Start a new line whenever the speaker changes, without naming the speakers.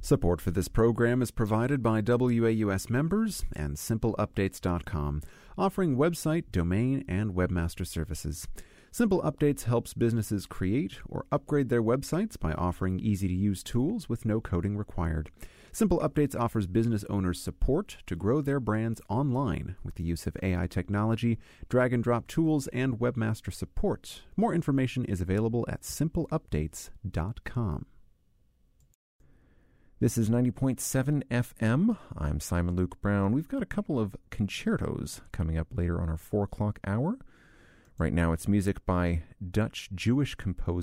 Support for this program is provided by WAUS members and SimpleUpdates.com, offering website, domain, and webmaster services. Simple Updates helps businesses create or upgrade their websites by offering easy-to-use tools with no coding required. Simple Updates offers business owners support to grow their brands online with the use of AI technology, drag-and-drop tools, and webmaster support. More information is available at SimpleUpdates.com. This is 90.7 FM. I'm Simon Luke Brown. We've got a couple of concertos coming up later on our 4 o'clock hour. Right now it's music by Dutch Jewish composer